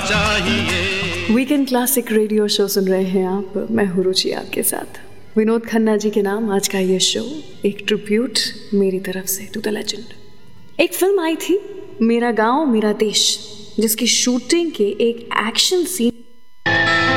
चाहिए। Weekend classic radio show सुन रहे हैं आप, मैं हूं रुचि आपके साथ। विनोद खन्ना जी के नाम आज का ये शो एक ट्रिब्यूट मेरी तरफ से टू द लेजेंड। एक फिल्म आई थी मेरा गांव मेरा देश, जिसकी शूटिंग के एक एक्शन सीन